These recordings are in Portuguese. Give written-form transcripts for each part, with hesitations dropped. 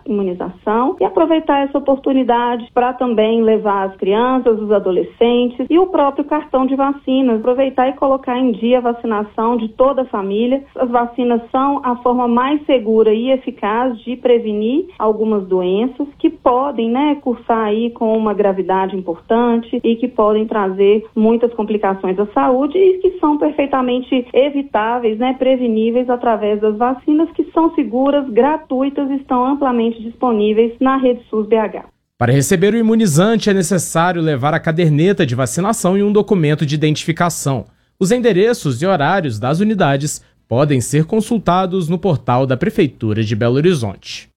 imunização e aproveitar essa oportunidade para também levar as crianças, os adolescentes e o próprio cartão de vacinas, aproveitar e colocar em dia a vacinação de toda a família. As vacinas são a forma mais segura e eficaz de prevenir algumas doenças que podem, cursar aí com uma gravidade importante e que podem trazer muitas complicações à saúde e que são perfeitamente evitáveis, preveníveis através das vacinas que são seguras, gratuitas e estão amplamente disponíveis na Rede SUS BH. Para receber o imunizante é necessário levar a caderneta de vacinação e um documento de identificação. Os endereços e horários das unidades podem ser consultados no portal da Prefeitura de Belo Horizonte.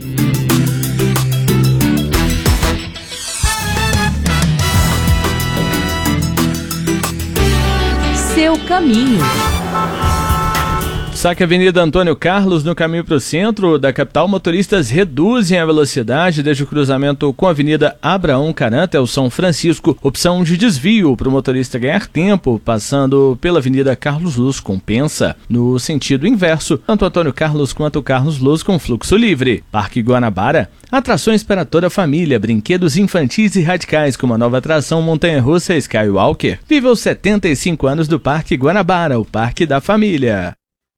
Seu caminho. Saque a Avenida Antônio Carlos no caminho para o centro da capital. Motoristas reduzem a velocidade desde o cruzamento com a Avenida Abraão Caran até o São Francisco. Opção de desvio para o motorista ganhar tempo, passando pela Avenida Carlos Luz compensa. No sentido inverso, tanto Antônio Carlos quanto Carlos Luz com fluxo livre. Parque Guanabara, atrações para toda a família, brinquedos infantis e radicais com uma nova atração montanha-russa Skywalker. Viva os 75 anos do Parque Guanabara, o parque da família.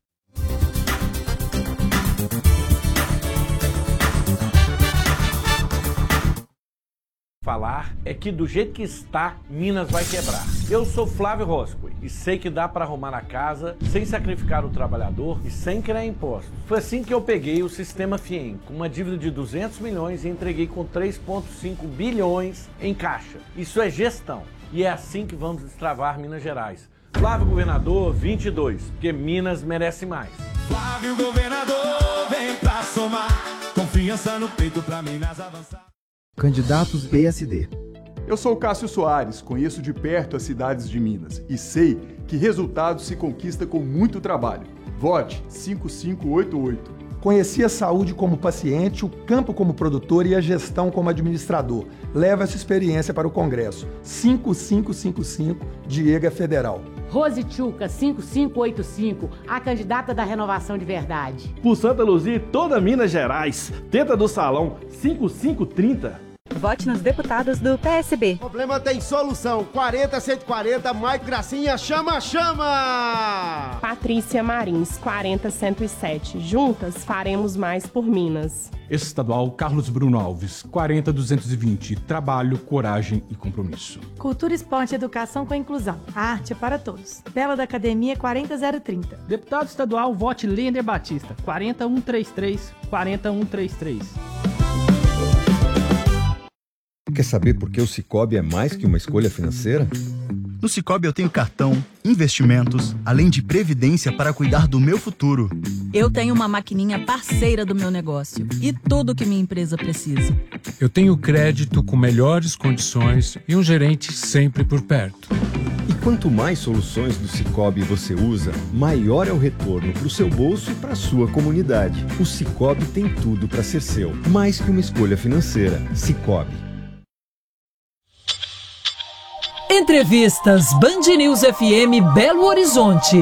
Falar é que do jeito que está, Minas vai quebrar. Eu sou Flávio Roscoe e sei que dá para arrumar a casa sem sacrificar o trabalhador e sem criar impostos. Foi assim que eu peguei o Sistema FIEM, com uma dívida de 200 milhões e entreguei com 3,5 bilhões em caixa. Isso é gestão e é assim que vamos destravar Minas Gerais. Flávio Governador 22, porque Minas merece mais. Flávio Governador, vem pra somar, confiança no peito pra Minas avançar. Candidatos PSD. Eu sou Cássio Soares, conheço de perto as cidades de Minas e sei que resultados se conquista com muito trabalho. Vote 5588. Conheci a saúde como paciente, o campo como produtor e a gestão como administrador. Leva essa experiência para o Congresso. 5555, Diego é Federal. Rose Tchuca, 5585, a candidata da Renovação de Verdade. Por Santa Luzia e toda Minas Gerais, tenta do Salão, 5530. Vote nos deputados do PSB. O problema tem solução. 40-140, Maico Gracinha, chama! Patrícia Marins, 40-107. Juntas faremos mais por Minas. Estadual Carlos Bruno Alves, 40-220. Trabalho, coragem e compromisso. Cultura, esporte e educação com inclusão. A arte é para todos. Bela da Academia, 40-030. Deputado estadual, vote Leandro Batista, 40-133. 40-133. Quer saber por que o Sicoob é mais que uma escolha financeira? No Sicoob eu tenho cartão, investimentos, além de previdência para cuidar do meu futuro. Eu tenho uma maquininha parceira do meu negócio e tudo que minha empresa precisa. Eu tenho crédito com melhores condições e um gerente sempre por perto. E quanto mais soluções do Sicoob você usa, maior é o retorno para o seu bolso e para a sua comunidade. O Sicoob tem tudo para ser seu, mais que uma escolha financeira. Sicoob. Entrevistas Band News FM Belo Horizonte.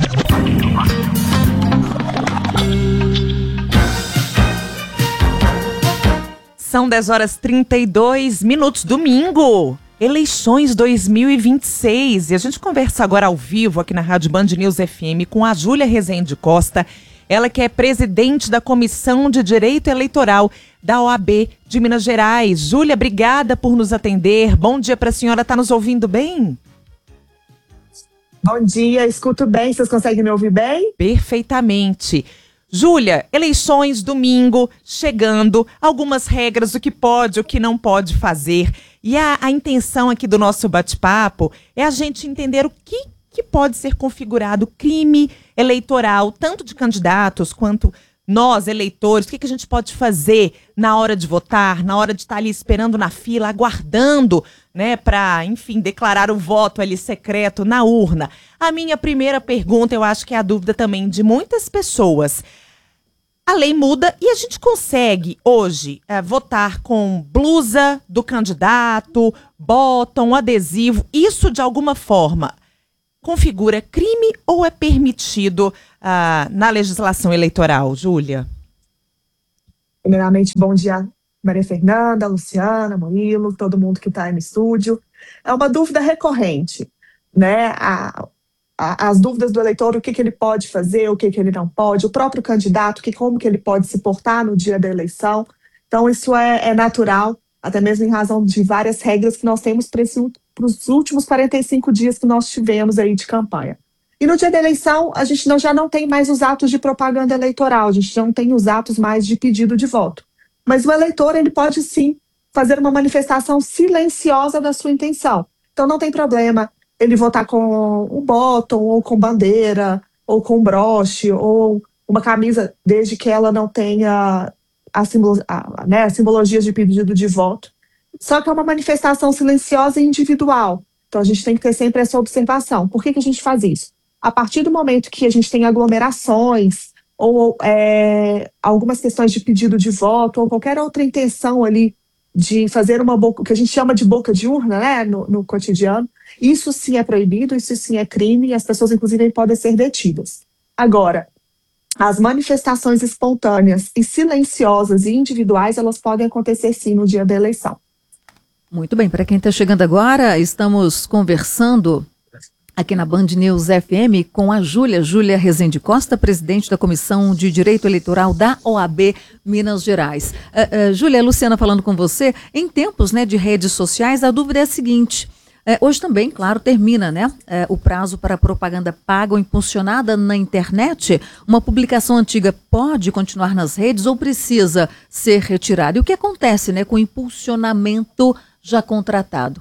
São 10h32, domingo. Eleições 2026. E a gente conversa agora ao vivo aqui na Rádio Band News FM com a Júlia Rezende Costa. Ela que é presidente da Comissão de Direito Eleitoral da OAB de Minas Gerais. Júlia, obrigada por nos atender. Bom dia para a senhora. Está nos ouvindo bem? Bom dia, escuto bem. Vocês conseguem me ouvir bem? Perfeitamente. Júlia, eleições domingo, chegando, algumas regras do que pode, o que não pode fazer. E a intenção aqui do nosso bate-papo é a gente entender o que pode ser configurado crime eleitoral, tanto de candidatos quanto nós, eleitores. O que a gente pode fazer na hora de votar, na hora de estar ali esperando na fila, aguardando, né, para, enfim, declarar o voto ali secreto na urna. A minha primeira pergunta, eu acho que é a dúvida também de muitas pessoas. A lei muda e a gente consegue hoje votar com blusa do candidato, bottom, adesivo. Isso, de alguma forma, configura crime ou é permitido na legislação eleitoral, Júlia? Primeiramente, bom dia, Maria Fernanda, Luciana, Murilo, todo mundo que está aí no estúdio. É uma dúvida recorrente, né? As dúvidas do eleitor, o que ele pode fazer, o que ele não pode, o próprio candidato, como que ele pode se portar no dia da eleição. Então, isso é natural, até mesmo em razão de várias regras que nós temos para os últimos 45 dias que nós tivemos aí de campanha. E no dia da eleição, a gente já não tem mais os atos de propaganda eleitoral, a gente não tem os atos mais de pedido de voto. Mas o eleitor, ele pode sim fazer uma manifestação silenciosa da sua intenção. Então, não tem problema ele votar com um bottom, ou com bandeira, ou com broche, ou uma camisa, desde que ela não tenha as simbologias de pedido de voto. Só que é uma manifestação silenciosa e individual. Então, a gente tem que ter sempre essa observação. Por que a gente faz isso? A partir do momento que a gente tem aglomerações, ou algumas questões de pedido de voto, ou qualquer outra intenção ali de fazer o que a gente chama de boca de urna, né, no cotidiano, isso sim é proibido, isso sim é crime, e as pessoas, inclusive, podem ser detidas. Agora, as manifestações espontâneas e silenciosas e individuais, elas podem acontecer sim no dia da eleição. Muito bem, para quem está chegando agora, estamos conversando aqui na Band News FM com a Júlia Rezende Costa, presidente da Comissão de Direito Eleitoral da OAB Minas Gerais. Júlia, Luciana falando com você, em tempos, né, de redes sociais, a dúvida é a seguinte, hoje também, claro, termina, né, o prazo para propaganda paga ou impulsionada na internet. Uma publicação antiga pode continuar nas redes ou precisa ser retirada? E o que acontece, né, com o impulsionamento já contratado?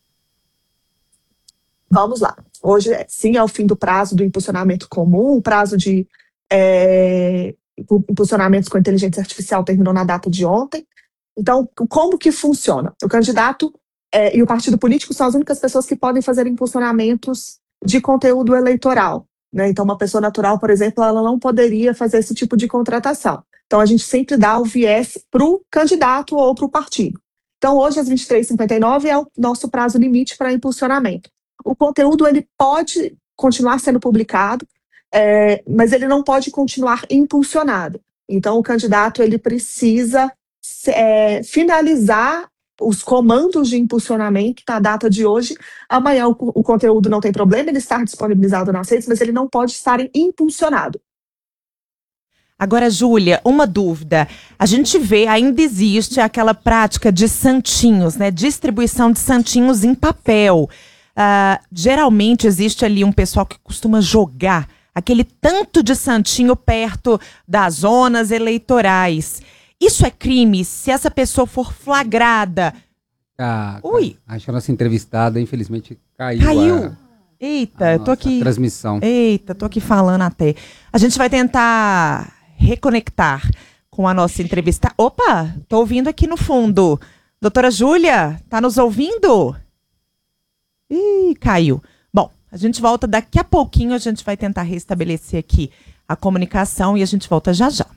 Vamos lá. Hoje, sim, é o fim do prazo do impulsionamento comum. O prazo de impulsionamentos com inteligência artificial terminou na data de ontem. Então, como que funciona? O candidato e o partido político são as únicas pessoas que podem fazer impulsionamentos de conteúdo eleitoral, né? Então, uma pessoa natural, por exemplo, ela não poderia fazer esse tipo de contratação. Então, a gente sempre dá o viés para o candidato ou para o partido. Então, hoje, às 23h59, é o nosso prazo limite para impulsionamento. O conteúdo ele pode continuar sendo publicado, mas ele não pode continuar impulsionado. Então, o candidato ele precisa finalizar os comandos de impulsionamento na data de hoje. Amanhã o conteúdo não tem problema, ele está disponibilizado nas redes, mas ele não pode estar impulsionado. Agora, Júlia, uma dúvida. A gente vê, ainda existe aquela prática de santinhos, né? Distribuição de santinhos em papel. Geralmente existe ali um pessoal que costuma jogar aquele tanto de santinho perto das zonas eleitorais. Isso é crime se essa pessoa for flagrada? Ui! Acho que a nossa entrevistada, infelizmente, caiu. Eita, eu tô aqui. Transmissão. Eita, tô aqui falando até. A gente vai tentar reconectar com a nossa entrevista. Opa, tô ouvindo aqui no fundo. Doutora Júlia, tá nos ouvindo? Ih, caiu. Bom, a gente volta daqui a pouquinho, a gente vai tentar restabelecer aqui a comunicação e a gente volta já já.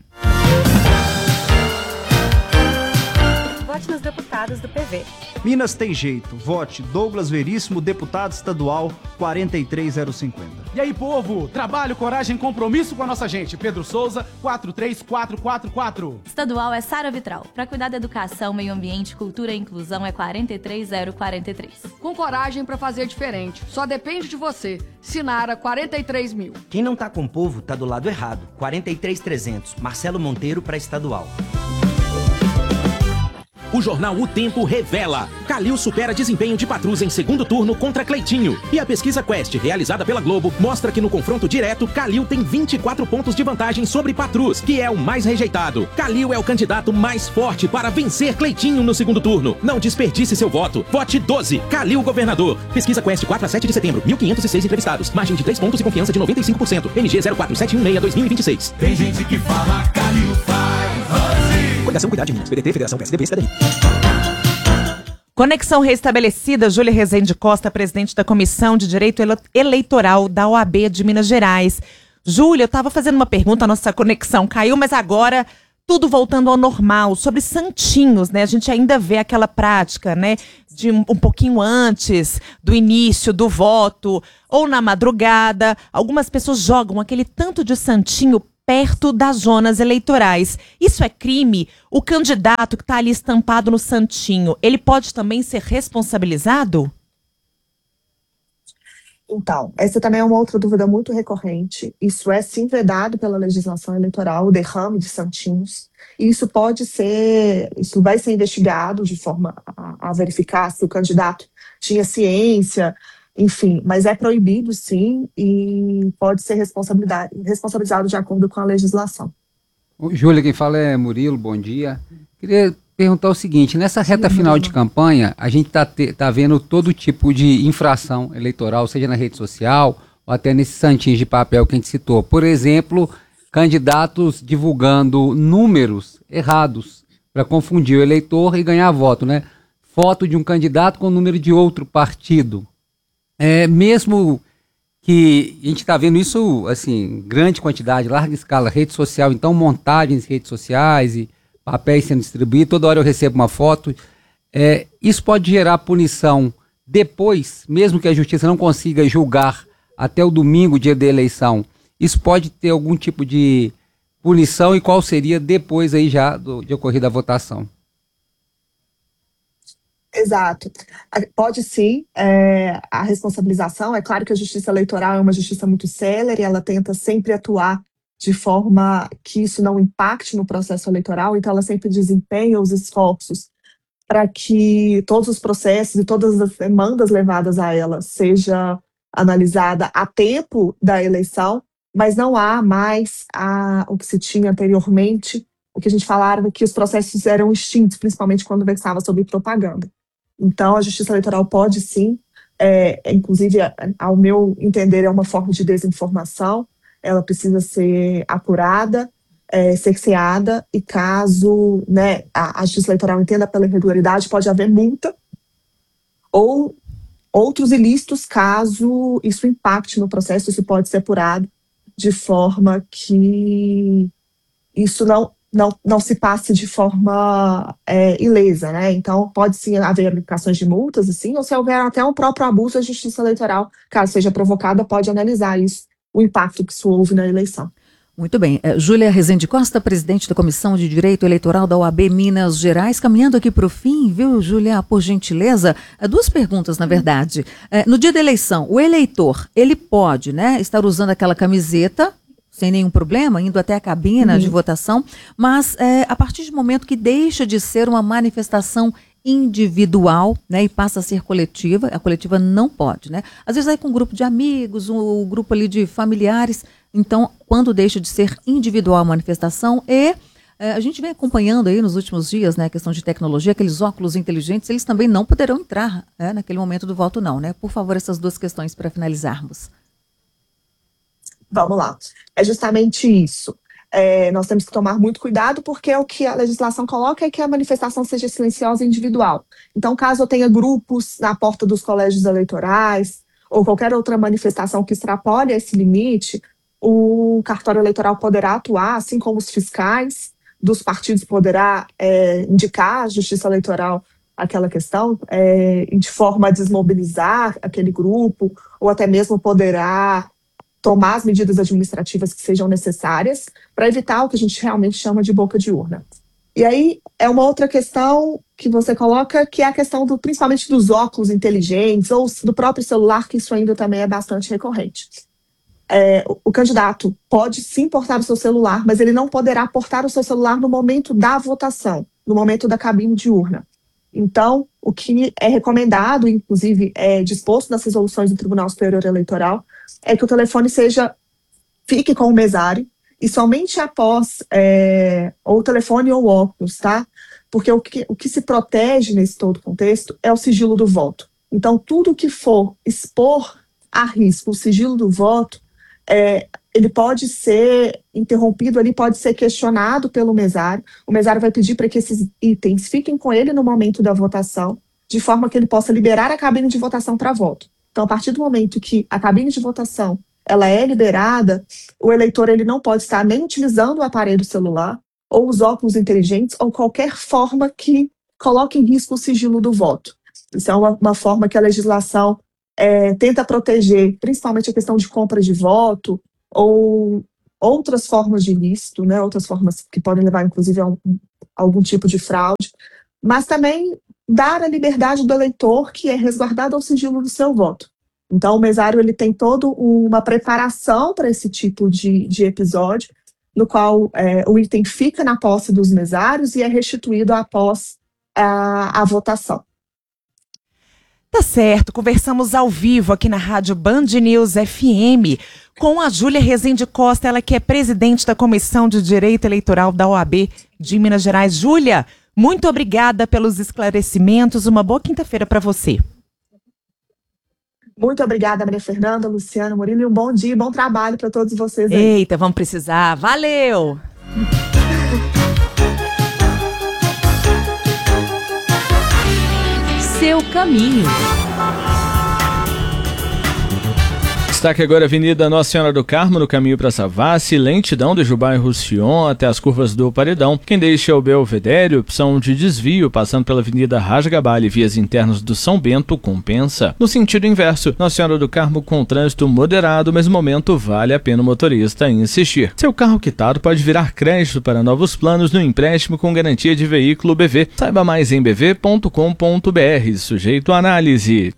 Vote nos deputados do PV. Minas tem jeito. Vote Douglas Veríssimo, deputado estadual 43050. E aí, povo? Trabalho, coragem, compromisso com a nossa gente. Pedro Souza, 43444. Estadual é Sara Vitral. Para cuidar da educação, meio ambiente, cultura e inclusão é 43043. Com coragem para fazer diferente. Só depende de você. Sinara, 43.000. Quem não tá com o povo tá do lado errado. 43300. Marcelo Monteiro para estadual. O jornal O Tempo revela: Calil supera desempenho de Patrus em segundo turno contra Cleitinho. E a pesquisa Quest, realizada pela Globo, mostra que no confronto direto, Calil tem 24 pontos de vantagem sobre Patrus, que é o mais rejeitado. Calil é o candidato mais forte para vencer Cleitinho no segundo turno. Não desperdice seu voto. Vote 12. Calil governador. Pesquisa Quest 4 a 7 de setembro. 1.506 entrevistados. Margem de 3 pontos e confiança de 95%. MG 04716-2026. Tem gente que fala Calil faz. Coligação Cuidar de Minas. PDT, Federação PSDB e CDI. Conexão restabelecida. Júlia Rezende Costa, presidente da Comissão de Direito Eleitoral da OAB de Minas Gerais. Júlia, eu estava fazendo uma pergunta, a nossa conexão caiu, mas agora tudo voltando ao normal. Sobre santinhos, né? A gente ainda vê aquela prática, né? De um pouquinho antes do início do voto ou na madrugada. Algumas pessoas jogam aquele tanto de santinho perto das zonas eleitorais. Isso é crime? O candidato que está ali estampado no santinho, ele pode também ser responsabilizado? Então, essa também é uma outra dúvida muito recorrente. Isso é sim vedado pela legislação eleitoral, o derrame de santinhos. E isso isso vai ser investigado de forma a verificar se o candidato tinha ciência, enfim, mas é proibido sim e pode ser responsabilizado de acordo com a legislação. Júlia, quem fala é Murilo, bom dia. Queria perguntar o seguinte, nessa reta final de campanha, a gente tá vendo todo tipo de infração eleitoral, seja na rede social ou até nesses santinhos de papel que a gente citou. Por exemplo, candidatos divulgando números errados para confundir o eleitor e ganhar voto, né? Foto de um candidato com o número de outro partido. Mesmo que a gente está vendo isso, assim, grande quantidade, larga escala, rede social, então montagens em redes sociais e papéis sendo distribuídos, toda hora eu recebo uma foto. Isso pode gerar punição depois, mesmo que a justiça não consiga julgar até o domingo, dia da eleição. Isso pode ter algum tipo de punição e qual seria depois aí já de ocorrida a votação? Exato. Pode sim, a responsabilização, é claro que a justiça eleitoral é uma justiça muito célere, ela tenta sempre atuar de forma que isso não impacte no processo eleitoral, então ela sempre desempenha os esforços para que todos os processos e todas as demandas levadas a ela seja analisada a tempo da eleição, mas não há mais o que se tinha anteriormente, o que a gente falava que os processos eram extintos, principalmente quando versava sobre propaganda. Então, a Justiça Eleitoral pode sim, inclusive, ao meu entender, é uma forma de desinformação, ela precisa ser apurada, cerceada, e caso a Justiça Eleitoral entenda pela irregularidade, pode haver multa ou outros ilícitos caso isso impacte no processo, isso pode ser apurado de forma que isso não se passe de forma ilesa, né? Então, pode sim haver aplicações de multas, assim, ou se houver até um próprio abuso, a Justiça Eleitoral, caso seja provocada, pode analisar isso, o impacto que isso houve na eleição. Muito bem. Júlia Rezende Costa, presidente da Comissão de Direito Eleitoral da OAB Minas Gerais, caminhando aqui para o fim, viu, Júlia, por gentileza? Duas perguntas, na verdade. No dia da eleição, o eleitor, ele pode, estar usando aquela camiseta sem nenhum problema, indo até a cabina de votação, mas a partir do momento que deixa de ser uma manifestação individual, e passa a ser coletiva, a coletiva não pode, Às vezes aí com um grupo de amigos, um grupo ali de familiares, então quando deixa de ser individual a manifestação a gente vem acompanhando aí nos últimos dias, a questão de tecnologia, aqueles óculos inteligentes, eles também não poderão entrar naquele momento do voto não, Por favor, essas duas questões para finalizarmos. Vamos lá. É justamente isso. Nós temos que tomar muito cuidado porque o que a legislação coloca é que a manifestação seja silenciosa e individual. Então, caso eu tenha grupos na porta dos colégios eleitorais ou qualquer outra manifestação que extrapole esse limite, o cartório eleitoral poderá atuar, assim como os fiscais dos partidos poderá indicar à Justiça Eleitoral aquela questão, de forma a desmobilizar aquele grupo, ou até mesmo poderá tomar as medidas administrativas que sejam necessárias para evitar o que a gente realmente chama de boca de urna. E aí é uma outra questão que você coloca, que é a questão principalmente dos óculos inteligentes ou do próprio celular, que isso ainda também é bastante recorrente. O candidato pode sim portar o seu celular, mas ele não poderá portar o seu celular no momento da votação, no momento da cabine de urna. Então, o que é recomendado, inclusive é disposto nas resoluções do Tribunal Superior Eleitoral, é que o telefone fique com o mesário e somente após ou o telefone ou o óculos, tá? Porque o que se protege nesse todo contexto é o sigilo do voto. Então, tudo que for expor a risco o sigilo do voto, ele pode ser interrompido, ele pode ser questionado pelo mesário. O mesário vai pedir para que esses itens fiquem com ele no momento da votação, de forma que ele possa liberar a cabine de votação para voto. Então, a partir do momento que a cabine de votação ela é liberada, o eleitor ele não pode estar nem utilizando o aparelho celular ou os óculos inteligentes ou qualquer forma que coloque em risco o sigilo do voto. Isso é uma forma que a legislação tenta proteger, principalmente a questão de compra de voto ou outras formas de ilícito, né, outras formas que podem levar, inclusive, a algum tipo de fraude, mas também dar a liberdade do eleitor, que é resguardado ao sigilo do seu voto. Então, o mesário ele tem toda uma preparação para esse tipo de episódio, no qual o item fica na posse dos mesários e é restituído após a votação. Tá certo, conversamos ao vivo aqui na Rádio Band News FM com a Júlia Rezende Costa, ela que é presidente da Comissão de Direito Eleitoral da OAB de Minas Gerais. Júlia, muito obrigada pelos esclarecimentos, uma boa quinta-feira para você. Muito obrigada, Maria Fernanda, Luciano, Murilo, e um bom dia e bom trabalho para todos vocês aí. Eita, vamos precisar. Valeu! Seu caminho. Destaque agora a Avenida Nossa Senhora do Carmo, no caminho para Savassi, lentidão desde o bairro Sion até as curvas do Paredão. Quem deixa é o Belvedere, opção de desvio, passando pela Avenida Rasgabal e vias internas do São Bento, compensa. No sentido inverso, Nossa Senhora do Carmo com trânsito moderado, mas no momento vale a pena o motorista insistir. Seu carro quitado pode virar crédito para novos planos no empréstimo com garantia de veículo BV. Saiba mais em bv.com.br, sujeito à análise.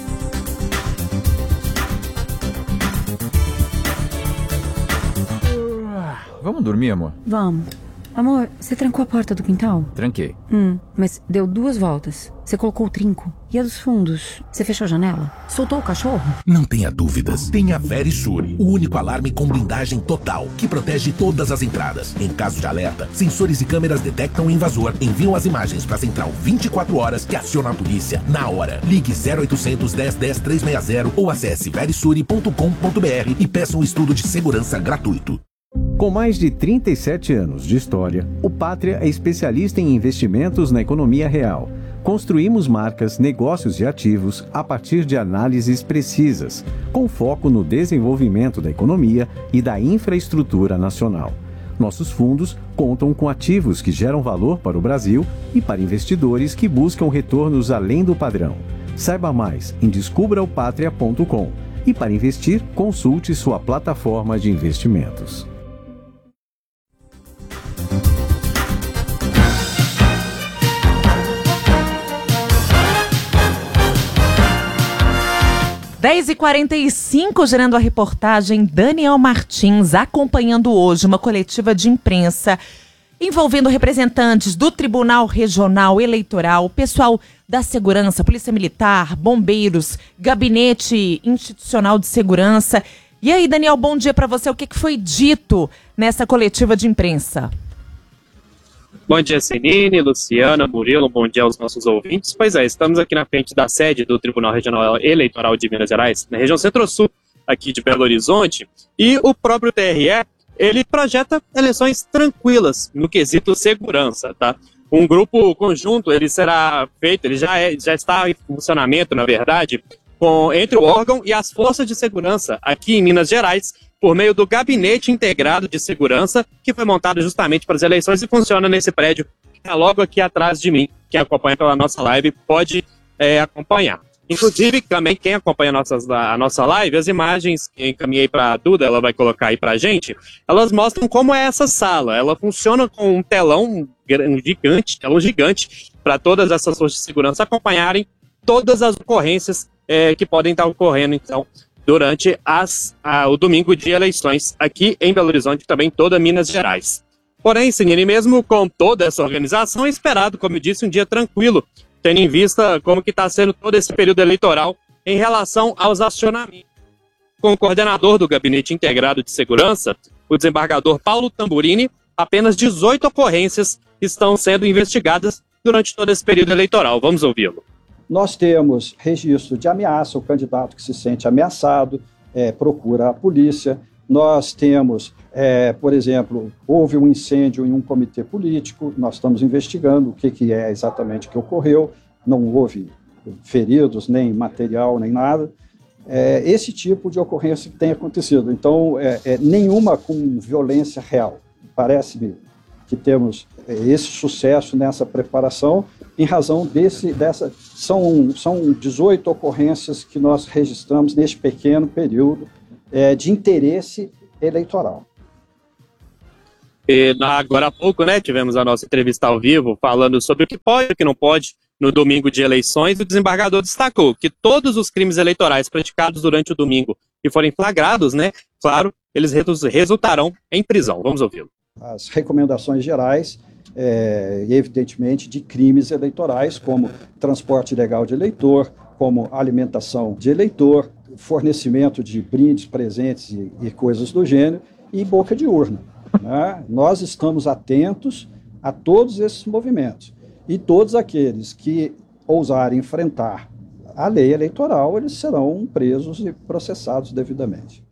Vamos dormir, amor? Vamos. Amor, você trancou a porta do quintal? Tranquei. Mas deu 2 voltas. Você colocou o trinco. E a dos fundos? Você fechou a janela? Soltou o cachorro? Não tenha dúvidas. Tenha Verisure, o único alarme com blindagem total, que protege todas as entradas. Em caso de alerta, sensores e câmeras detectam o invasor, enviam as imagens para a central 24 horas que aciona a polícia na hora. Ligue 0800 10 10 360 ou acesse verisure.com.br e peça um estudo de segurança gratuito. Com mais de 37 anos de história, o Pátria é especialista em investimentos na economia real. Construímos marcas, negócios e ativos a partir de análises precisas, com foco no desenvolvimento da economia e da infraestrutura nacional. Nossos fundos contam com ativos que geram valor para o Brasil e para investidores que buscam retornos além do padrão. Saiba mais em descubraopatria.com e para investir, consulte sua plataforma de investimentos. Dez e 45, gerando a reportagem Daniel Martins, acompanhando hoje uma coletiva de imprensa envolvendo representantes do Tribunal Regional Eleitoral, pessoal da segurança, Polícia Militar, bombeiros, Gabinete Institucional de Segurança. E aí, Daniel, bom dia para você. O que foi dito nessa coletiva de imprensa? Bom dia, Senine, Luciana, Murilo, bom dia aos nossos ouvintes. Pois é, estamos aqui na frente da sede do Tribunal Regional Eleitoral de Minas Gerais, na região centro-sul aqui de Belo Horizonte, e o próprio TRE, ele projeta eleições tranquilas no quesito segurança, tá? Um grupo conjunto, ele será feito, ele já está em funcionamento, na verdade, entre o órgão e as forças de segurança aqui em Minas Gerais, por meio do Gabinete Integrado de Segurança, que foi montado justamente para as eleições e funciona nesse prédio que está logo aqui atrás de mim. Quem acompanha pela nossa live pode acompanhar. Inclusive, também quem acompanha a nossa live, as imagens que eu encaminhei para a Duda, ela vai colocar aí para a gente, elas mostram como é essa sala. Ela funciona com um telão gigante, para todas essas forças de segurança acompanharem todas as ocorrências que podem estar ocorrendo, então, durante o domingo de eleições aqui em Belo Horizonte e também toda Minas Gerais. Porém, Senine, mesmo com toda essa organização, é esperado, como eu disse, um dia tranquilo, tendo em vista como que está sendo todo esse período eleitoral em relação aos acionamentos. Com o coordenador do Gabinete Integrado de Segurança, o desembargador Paulo Tamburini, apenas 18 ocorrências estão sendo investigadas durante todo esse período eleitoral. Vamos ouvi-lo. Nós temos registro de ameaça, o candidato que se sente ameaçado procura a polícia. Nós temos, por exemplo, houve um incêndio em um comitê político, nós estamos investigando o que é exatamente que ocorreu, não houve feridos, nem material, nem nada. Esse tipo de ocorrência que tem acontecido. Então, nenhuma com violência real. Parece-me que temos esse sucesso nessa preparação em razão dessa... São 18 ocorrências que nós registramos neste pequeno período de interesse eleitoral. E agora há pouco, né, tivemos a nossa entrevista ao vivo falando sobre o que pode e o que não pode no domingo de eleições. O desembargador destacou que todos os crimes eleitorais praticados durante o domingo que forem flagrados, né, claro, eles resultarão em prisão. Vamos ouvi-lo. As recomendações gerais, evidentemente, de crimes eleitorais, como transporte ilegal de eleitor, como alimentação de eleitor, fornecimento de brindes, presentes e coisas do gênero, e boca de urna. Né? Nós estamos atentos a todos esses movimentos. E todos aqueles que ousarem enfrentar a lei eleitoral, eles serão presos e processados devidamente.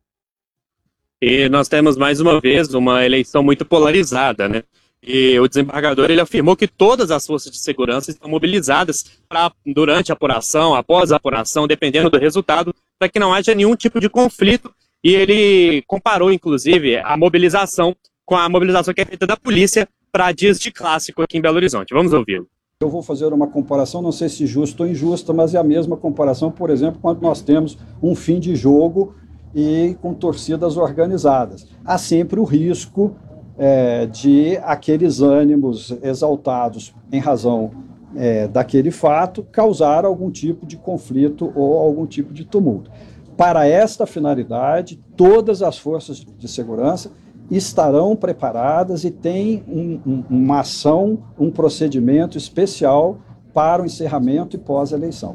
E nós temos, mais uma vez, uma eleição muito polarizada, né? E o desembargador, ele afirmou que todas as forças de segurança estão mobilizadas durante a apuração, após a apuração, dependendo do resultado, para que não haja nenhum tipo de conflito. E ele comparou, inclusive, a mobilização com a mobilização que é feita da polícia para dias de clássico aqui em Belo Horizonte. Vamos ouvi-lo. Eu vou fazer uma comparação, não sei se justa ou injusta, mas é a mesma comparação, por exemplo, quando nós temos um fim de jogo e com torcidas organizadas. Há sempre o risco de aqueles ânimos exaltados em razão daquele fato causar algum tipo de conflito ou algum tipo de tumulto. Para esta finalidade, todas as forças de segurança estarão preparadas e têm uma ação, um procedimento especial para o encerramento e pós-eleição.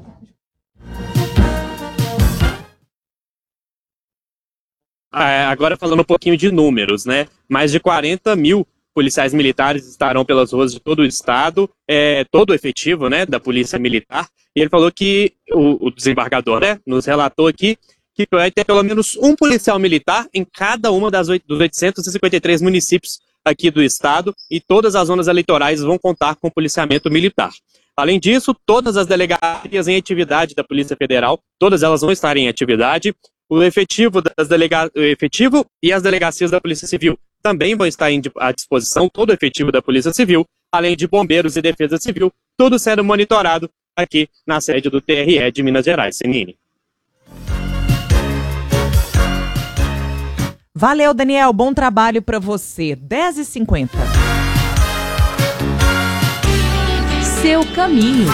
Agora falando um pouquinho de números, né? Mais de 40 mil policiais militares estarão pelas ruas de todo o estado, todo o efetivo, né, da polícia militar. E ele falou que, o desembargador, né, nos relatou aqui, que vai ter pelo menos um policial militar em cada uma dos 853 municípios aqui do estado, e todas as zonas eleitorais vão contar com policiamento militar. Além disso, todas as delegacias em atividade da Polícia Federal, todas elas vão estar em atividade. O efetivo e as delegacias da Polícia Civil também vão estar à disposição, todo o efetivo da Polícia Civil, além de bombeiros e defesa civil, tudo sendo monitorado aqui na sede do TRE de Minas Gerais. Senine. Valeu, Daniel. Bom trabalho para você. 10h50. Seu caminho.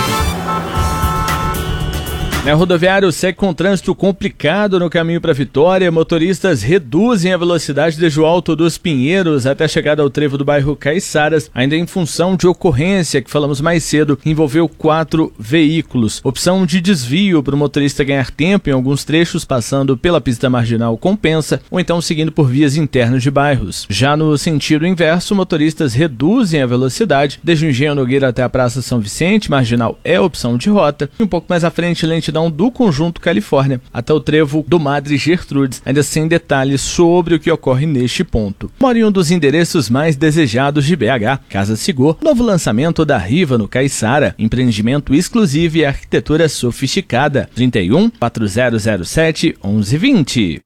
Na rodoviária segue com trânsito complicado no caminho para Vitória. Motoristas reduzem a velocidade desde o Alto dos Pinheiros até a chegada ao trevo do bairro Caiçaras, ainda em função de ocorrência que falamos mais cedo, que envolveu 4 veículos. Opção de desvio para o motorista ganhar tempo em alguns trechos, passando pela pista marginal compensa, ou então seguindo por vias internas de bairros. Já no sentido inverso, motoristas reduzem a velocidade desde o Engenho Nogueira até a Praça São Vicente, marginal é opção de rota, e um pouco mais à frente, lentidão do Conjunto Califórnia até o trevo do Madre Gertrudes, ainda sem detalhes sobre o que ocorre neste ponto. Mora em um dos endereços mais desejados de BH, Casa Sigor, novo lançamento da Riva no Caiçara, empreendimento exclusivo e arquitetura sofisticada. 31 4007 1120.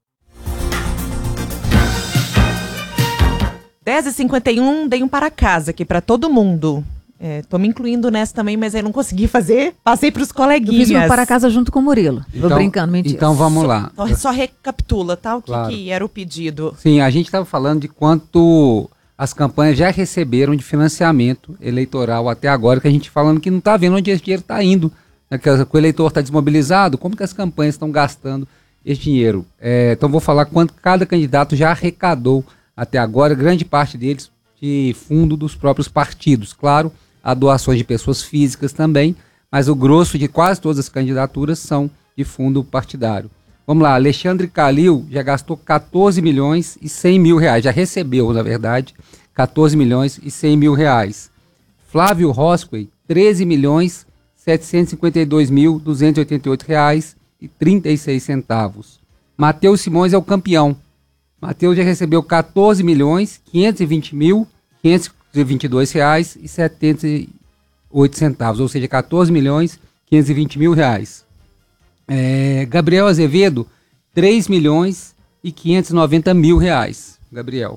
10h51, dei um para casa aqui para todo mundo. Tô me incluindo nessa também, mas eu não consegui fazer. Passei para os coleguinhas. Eu fiz para casa junto com o Murilo. Tô brincando, mentira. Então vamos lá. Só recapitula, tá? Claro. Que era o pedido. Sim, a gente estava falando de quanto as campanhas já receberam de financiamento eleitoral até agora, que a gente falando que não está vendo onde esse dinheiro está indo. Né? Que o eleitor está desmobilizado, como que as campanhas estão gastando esse dinheiro. Então vou falar quanto cada candidato já arrecadou até agora, grande parte deles de fundo dos próprios partidos, claro. Há doações de pessoas físicas também, mas o grosso de quase todas as candidaturas são de fundo partidário. Vamos lá, Alexandre Calil já gastou 14 milhões e 100 mil reais, já recebeu, na verdade, 14 milhões e 100 mil reais. Flávio Rosquey, 13 milhões 752 mil 288 reais e 36 centavos. Matheus Simões é o campeão. Matheus já recebeu 14 milhões 520 mil 522 reais e 78 centavos, ou seja, 14 milhões 520 mil reais. Gabriel Azevedo, 3 milhões e 590 mil reais. Gabriel.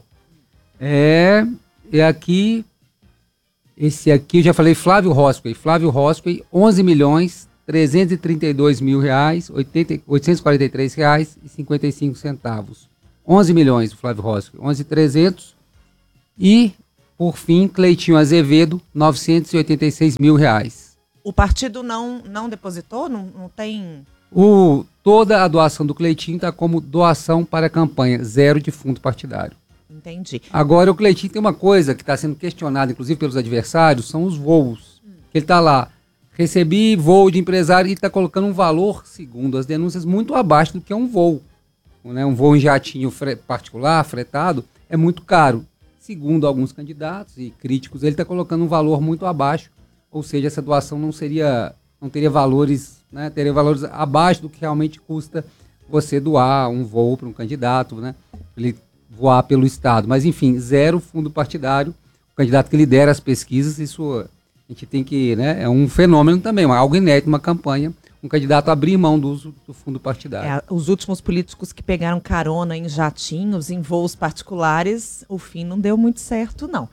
Aqui, esse aqui eu já falei, Flávio Rosquey. Flávio Rosquey, 11 milhões 332 mil reais, 843 reais e 55 centavos. 11 milhões, Flávio Rosquey. 11.300 E, por fim, Cleitinho Azevedo, R$986 mil. O partido não depositou? Não tem... Toda a doação do Cleitinho está como doação para a campanha, 0 de fundo partidário. Entendi. Agora, o Cleitinho tem uma coisa que está sendo questionada, inclusive pelos adversários, são os voos. Ele está lá, recebi voo de empresário e está colocando um valor, segundo as denúncias, muito abaixo do que é um voo. Né? Um voo em jatinho particular, fretado, é muito caro. Segundo alguns candidatos e críticos, ele está colocando um valor muito abaixo, ou seja, essa doação não teria valores, né? Teria valores abaixo do que realmente custa você doar um voo para um candidato, né? Ele voar pelo Estado. Mas, enfim, 0 fundo partidário, o candidato que lidera as pesquisas, isso a gente tem que, né? É um fenômeno também, algo inédito, uma campanha, um candidato abrir mão do uso do fundo partidário. Os últimos políticos que pegaram carona em jatinhos, em voos particulares, o fim não deu muito certo, não.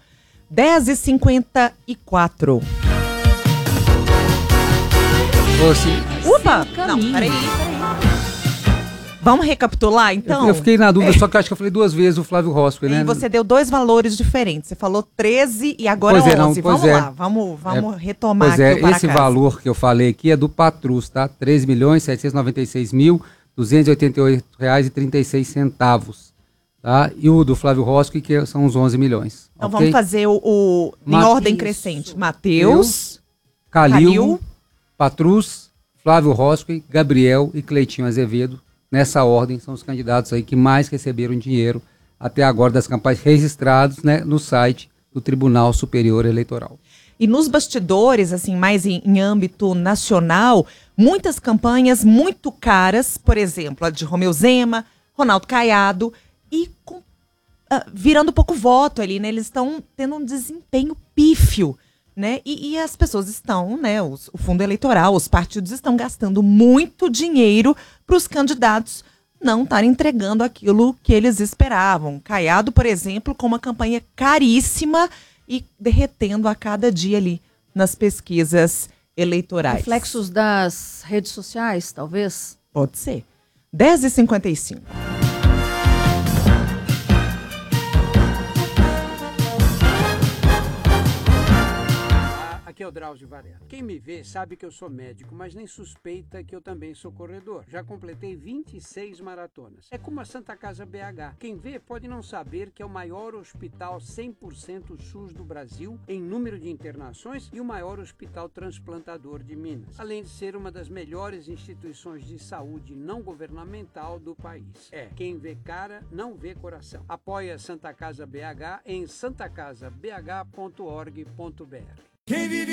10h54. Opa! Não, peraí. Vamos recapitular, então? Eu fiquei na dúvida, só que eu acho que eu falei 2 vezes o Flávio Roscoe, né? E você deu 2 valores diferentes. Você falou 13 e agora 11. Vamos lá, vamos retomar aqui o esse valor que eu falei aqui é do Patrus, tá? R$13.796.288,36. Tá? E o do Flávio Roscoe, que são os 11 milhões. Então vamos fazer em ordem crescente. Matheus, Calil, Patrus, Flávio Roscoe, Gabriel e Cleitinho Azevedo. Nessa ordem, são os candidatos aí que mais receberam dinheiro até agora das campanhas registrados, né, no site do Tribunal Superior Eleitoral. E nos bastidores, assim, mais em âmbito nacional, muitas campanhas muito caras, por exemplo, a de Romeu Zema, Ronaldo Caiado, e virando pouco voto ali, né? Eles estão tendo um desempenho pífio, né? E as pessoas estão, né? O fundo eleitoral, os partidos estão gastando muito dinheiro para os candidatos não estarem entregando aquilo que eles esperavam. Caiado, por exemplo, com uma campanha caríssima e derretendo a cada dia ali nas pesquisas eleitorais. Reflexos das redes sociais, talvez? Pode ser. 10h55. Aqui é o Drauzio Varela. Quem me vê sabe que eu sou médico, mas nem suspeita que eu também sou corredor. Já completei 26 maratonas. É como a Santa Casa BH. Quem vê pode não saber que é o maior hospital 100% SUS do Brasil em número de internações e o maior hospital transplantador de Minas. Além de ser uma das melhores instituições de saúde não governamental do país. Quem vê cara, não vê coração. Apoia a Santa Casa BH em santacasabh.org.br. Quem vive